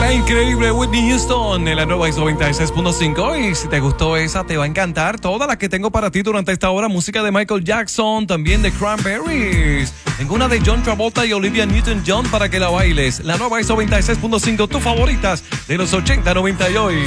La increíble Whitney Houston en la nueva ISO 96.5. Y si te gustó esa, te va a encantar todas las que tengo para ti durante esta hora. Música de Michael Jackson, también de Cranberries. Tengo una de John Travolta y Olivia Newton-John para que la bailes. La nueva ISO 96.5, tus favoritas de los 80, 90 y hoy.